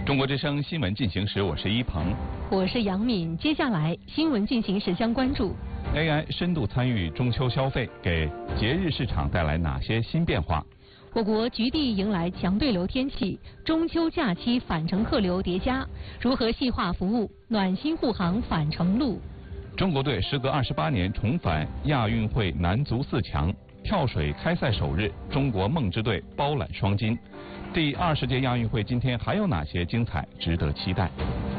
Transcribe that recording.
中国之声新闻进行时，我是一鹏， 我是杨敏。接下来新闻进行时将关注 AI 深度参与中秋消费，给节日市场带来哪些新变化？ 我国局地迎来强对流天气，中秋假期返程客流叠加，如何细化服务，暖心护航返程路？ 中国队时隔28年重返亚运会男足4强，跳水开赛首日，中国梦之队包揽双金。第20届亚运会今天还有哪些精彩值得期待？